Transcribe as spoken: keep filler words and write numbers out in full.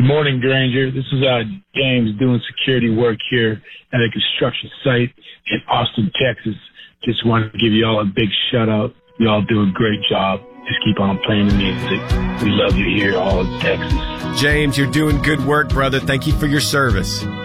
Good morning, Granger. This is uh, James doing security work here at a construction site in Austin, Texas. Just wanted to give you all a big shout out. You all do a great job. Just keep on playing the music. We love you here all in Texas. James, you're doing good work, brother. Thank you for your service.